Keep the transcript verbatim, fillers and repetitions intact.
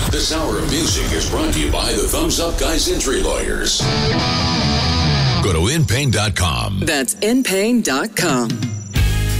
This hour of music is brought to you by the Thumbs Up Guys Injury Lawyers. Go to in pain dot com. That's in pain dot com.